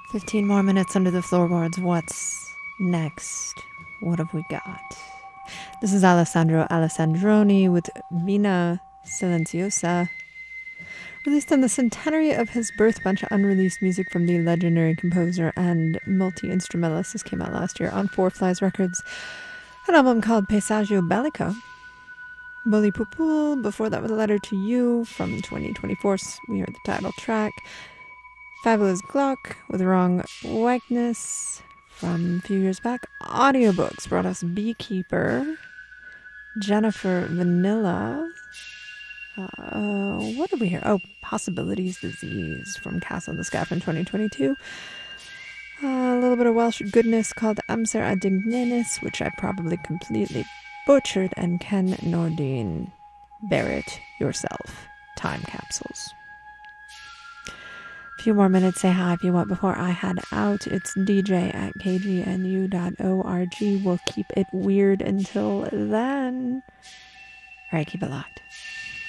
15 more minutes under the floorboards. What's next? What have we got? This is Alessandro Alessandroni with Vina Silenziosa. Released on the centenary of his birth, bunch of unreleased music from the legendary composer and multi-instrumentalist. This came out last year on Four Flies Records. An album called Paesaggio Bellico. Bully Pupul, before that was A Letter to You from 2024. We heard the title track. Fabulous Glock with Wrong Wagness from a few years back. Audiobooks brought us Beekeeper, Jennifer Vanilla. What did we hear? Oh, Possibilities Disease from Castle in the Sky from 2022. A little bit of Welsh goodness called Amser Adignenis, which I probably completely butchered, and Ken Nordine, Bear It Yourself, Time Capsules. A few more minutes, say hi if you want before I head out. It's DJ at kgnu.org. We'll keep it weird until then. All right, keep it locked.